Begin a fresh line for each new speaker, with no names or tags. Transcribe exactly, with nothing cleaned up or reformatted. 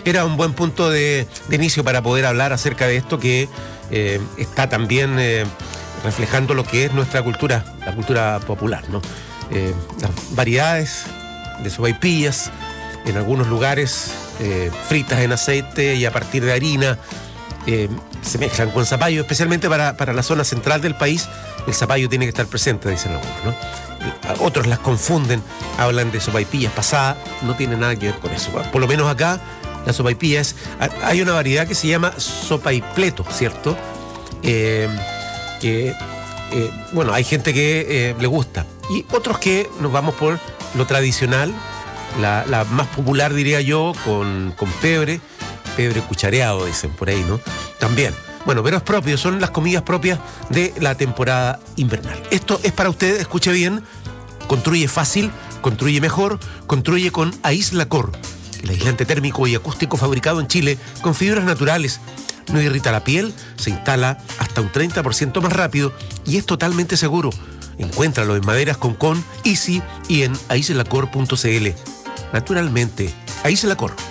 era un buen punto de, de inicio para poder hablar acerca de esto que eh, está también eh, reflejando lo que es nuestra cultura, la cultura popular, ¿no? Eh, las variedades de sopaipillas, en algunos lugares eh, fritas en aceite y a partir de harina, eh, se mezclan con zapallo, especialmente para, para la zona central del país, el zapallo tiene que estar presente, dicen algunos, ¿no? Otros las confunden, hablan de sopaipillas pasadas, no tiene nada que ver con eso. Por lo menos acá, la sopaipilla es... Hay una variedad que se llama sopaipleto, ¿cierto? Eh, que, eh, bueno, hay gente que eh, le gusta. Y otros que nos vamos por lo tradicional, la, la más popular, diría yo, con, con pebre, pebre cuchareado, dicen por ahí, ¿no? También. Bueno, pero es propio, son las comidas propias de la temporada invernal. Esto es para usted, escuche bien, construye fácil, construye mejor, construye con Aislacor, el aislante térmico y acústico fabricado en Chile con fibras naturales. No irrita la piel, se instala hasta un treinta por ciento más rápido y es totalmente seguro. Encuéntralo en Maderas Concon, Easy y en aislacor punto c l. Naturalmente, Aislacor.